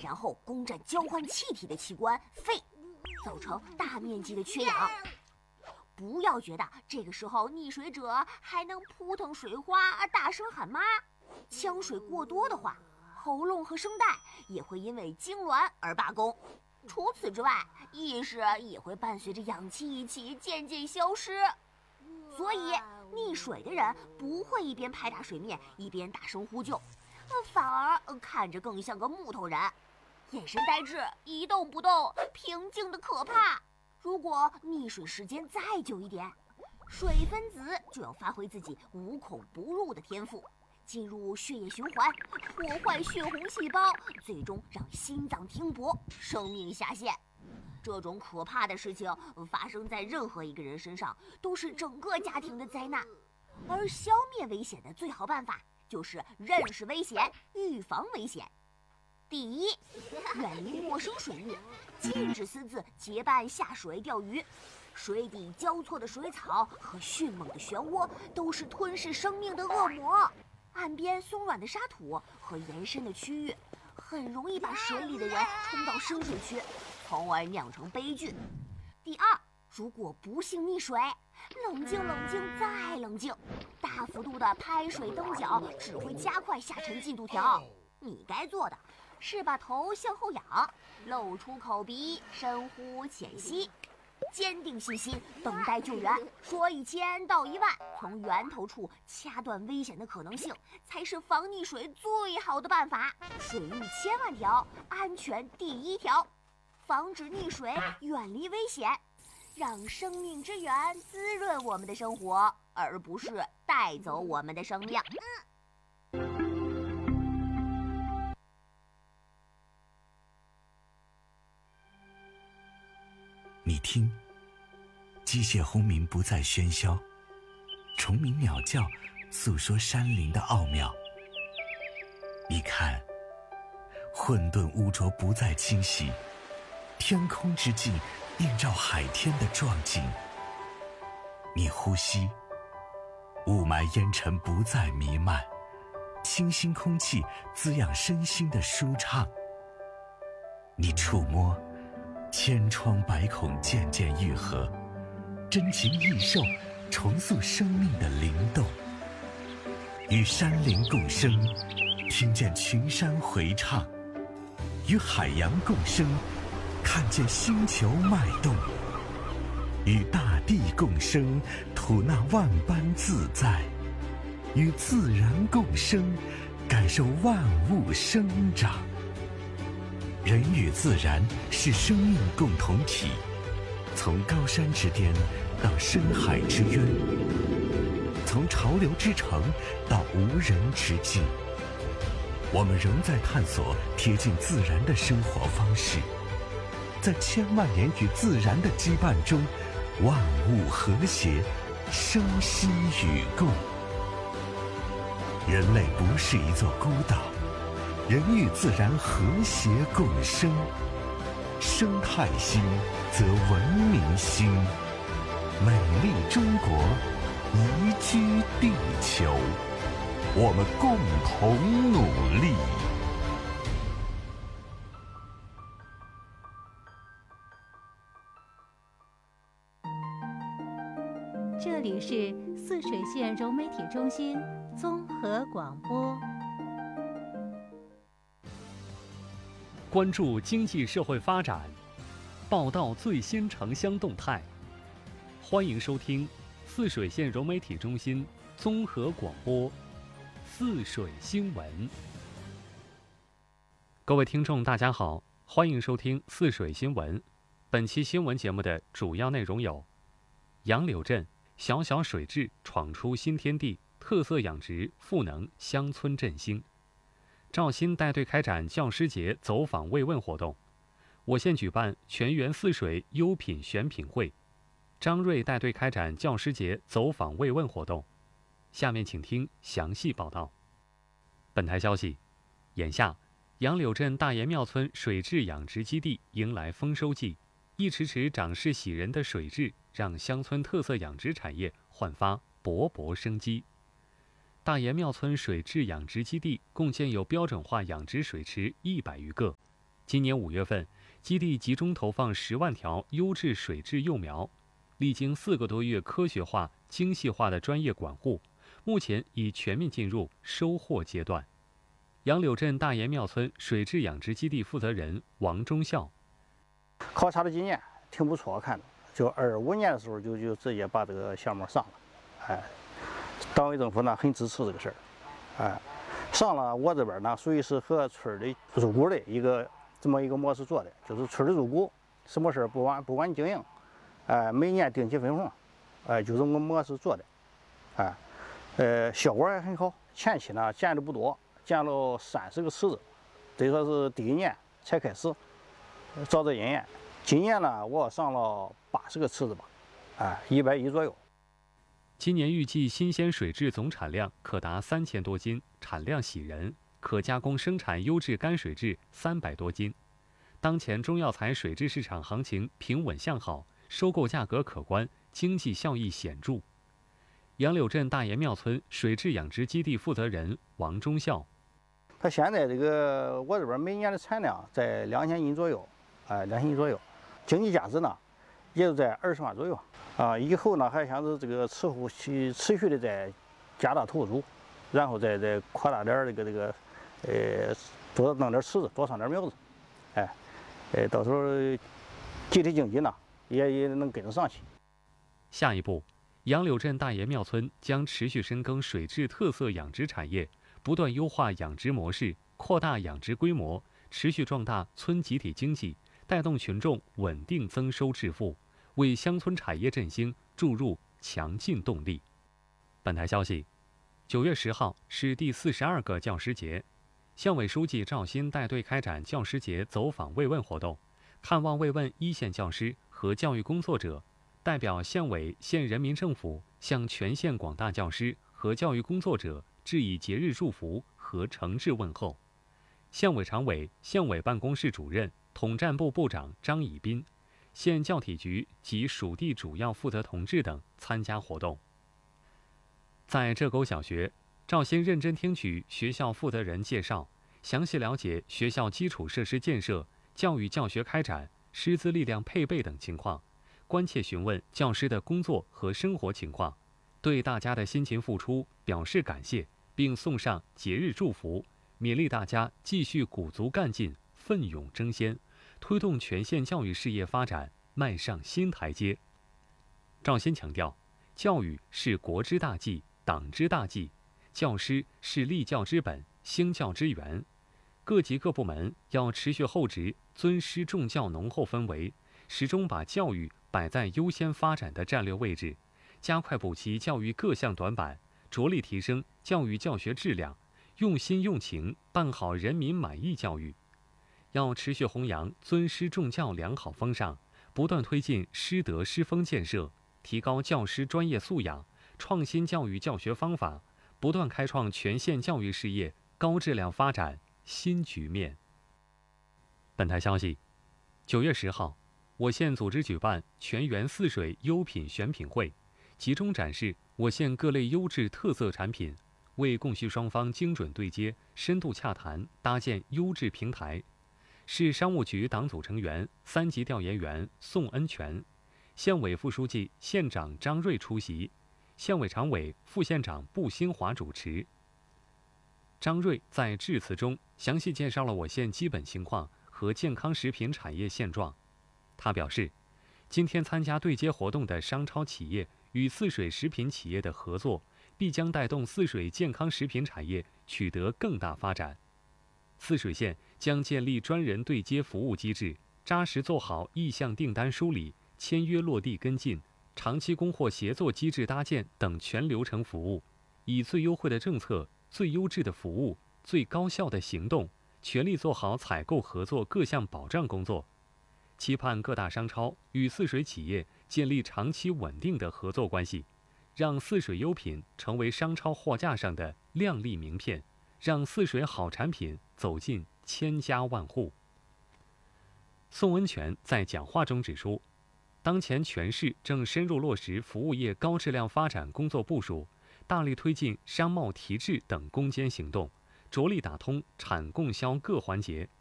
然后攻占交换气体的器官肺，造成大面积的缺氧。不要觉得这个时候溺水者还能扑腾水花、大声喊妈，呛水过多的话，喉咙和声带也会因为痉挛而罢工。除此之外，意识也会伴随着氧气一起渐渐消失。所以溺水的人不会一边拍打水面一边大声呼救，反而看着更像个木头人，眼神呆滞，一动不动，平静的可怕。如果溺水时间再久一点，水分子就要发挥自己无孔不入的天赋，进入血液循环，破坏血红细胞，最终让心脏停泊，生命下线。这种可怕的事情发生在任何一个人身上，都是整个家庭的灾难。而消灭危险的最好办法就是认识危险，预防危险。第一，远离陌生水域，禁止私自结伴下水钓鱼。水底交错的水草和迅猛的漩涡都是吞噬生命的恶魔。岸边松软的沙土和延伸的区域，很容易把水里的人冲到深水区，从而酿成悲剧。第二，如果不幸溺水，冷静冷静再冷静，大幅度的拍水蹬脚只会加快下沉进度条。你该做的是把头向后仰，露出口鼻，深呼浅吸，坚定信心，等待救援。说1000到1万，从源头处掐断危险的可能性，才是防溺水最好的办法。水域千万条，安全第一条，防止溺水，远离危险，让生命之源滋润我们的生活，而不是带走我们的生命。 你听，机械轰鸣不再喧嚣，虫鸣鸟叫诉说山林的奥妙。你看，混沌污浊不再侵袭，天空之镜映照海天的壮景。你呼吸，雾霾烟尘不再弥漫，清新空气滋养身心的舒畅。你触摸，千疮百孔渐渐愈合，真情益寿重塑生命的灵动。与山林共生，听见群山回唱；与海洋共生，看见星球脉动；与大地共生，吐纳万般自在；与自然共生，感受万物生长。人与自然是生命共同体，从高山之巅到深海之渊，从潮流之城到无人之境，我们仍在探索贴近自然的生活方式。在千万年与自然的羁绊中，万物和谐，生息与共。人类不是一座孤岛，人与自然和谐共生，生态兴则文明兴，美丽中国宜居地球，我们共同努力。 这里是泗水县柔媒体中心综合广播。 关注经济社会发展，报道最新城乡动态。欢迎收听泗水县柔媒体中心综合广播泗水新闻。各位听众大家好，欢迎收听泗水新闻。本期新闻节目的主要内容有：杨柳镇小小水质闯出新天地，特色养殖赋能乡村振兴；赵鑫带队开展教师节走访慰问活动；我县举办全员泗水优品选品会；张瑞带队开展教师节走访慰问活动。下面请听详细报道。本台消息，眼下杨柳镇大爷庙村水质养殖基地迎来丰收季，一池池长势喜人的水质让乡村特色养殖产业焕发勃勃生机。大爷庙村水质养殖基地共建有标准化养殖水池100余个， 今年5月份，基地集中投放10万条优质水质幼苗，历经4个多月科学化、精细化的专业管护，目前已全面进入收获阶段。杨柳镇大岩庙村水质养殖基地负责人王忠孝： 考察的经验挺不错，看的。就25年的时候就直接把这个项目上了，党委政府呢很支持这个事儿，上了我这边呢属于是和村的入股的这么一个模式做的，就是村的入股，什么事儿不管你经营，每年定期分红，就这么个模式做的，效果还很好。前期呢建的不多，建了30个池子，等于说是第1年才开始照这营业。今年呢，我上了80个池子吧，100亿左右。 今年预计新鲜水质总产量可达3000多斤，产量喜人，可加工生产优质干水质300多斤。当前中药材水质市场行情平稳向好，收购价格可观，经济效益显著。杨柳镇大岩庙村水质养殖基地负责人王忠孝： 他现在我这边每年的产量在2000斤左右，2000斤左右，经济价值呢也就在20万左右以后呢还想着这个持续的再加大投入，然后再扩大点多弄点池子，多上点苗子，到时候集体经济呢也能跟得上去。 下一步，杨柳镇大岩庙村将持续深耕水质特色养殖产业，不断优化养殖模式，扩大养殖规模，持续壮大村集体经济，带动群众稳定增收致富，为乡村产业振兴注入强劲动力。本台消息，9月10号是第42个教师节，乡委书记赵鑫带队开展教师节走访慰问活动，看望慰问一线教师和教育工作者，代表县委县人民政府向全县广大教师和教育工作者致以节日祝福和诚挚问候。县委常委、县委办公室主任、统战部部长张以斌、县教体局及属地主要负责同志等参加活动。在浙沟小学，赵鑫认真听取学校负责人介绍，详细了解学校基础设施建设、教育教学开展、师资力量配备等情况，关切询问教师的工作和生活情况，对大家的辛勤付出表示感谢，并送上节日祝福，勉励大家继续鼓足干劲，奋勇争先，推动全县教育事业发展迈上新台阶。赵鑫强调，教育是国之大计、党之大计，教师是立教之本、兴教之源。各级各部门要持续厚植尊师重教浓厚氛围，始终把教育摆在优先发展的战略位置，加快补齐教育各项短板，着力提升教育教学质量，用心用情办好人民满意教育。要持续弘扬尊师重教良好风尚，不断推进师德师风建设，提高教师专业素养，创新教育教学方法，不断开创全县教育事业高质量发展新局面。本台消息，9月10号，我县组织举办全员泗水优品选品会，集中展示我县各类优质特色产品，为供需双方精准对接、深度洽谈搭建优质平台。市商务局党组成员、3级调研员宋恩全，县委副书记、县长张瑞出席，县委常委、副县长布新华主持。张瑞在致辞中详细介绍了我县基本情况和健康食品产业现状。他表示，今天参加对接活动的商超企业与泗水食品企业的合作，必将带动泗水健康食品产业取得更大发展。泗水县将建立专人对接服务机制，扎实做好意向订单梳理、签约落地跟进、长期供货协作机制搭建等全流程服务，以最优惠的政策、最优质的服务、最高效的行动，全力做好采购合作各项保障工作。期盼各大商超与泗水企业建立长期稳定的合作关系，让泗水优品成为商超货架上的亮丽名片，让泗水好产品走进千家万户。宋恩全在讲话中指出，当前全市正深入落实服务业高质量发展工作部署，大力推进商贸提质等攻坚行动，着力打通产供销各环节，